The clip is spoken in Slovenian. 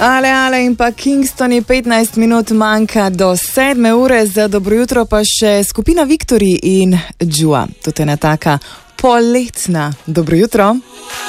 Ale in pa Kingstoni, 15 minut manjka do 7 ure, za dobro jutro pa še skupina Victory in Džua. To je ena taka poletna. Dobro jutro.